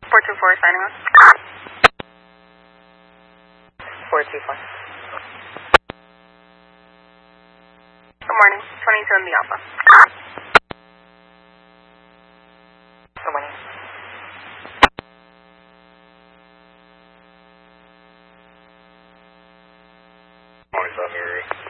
424 signing on. 424. Good morning. 22 in the Alpha. Good morning. Morning, Sunbury.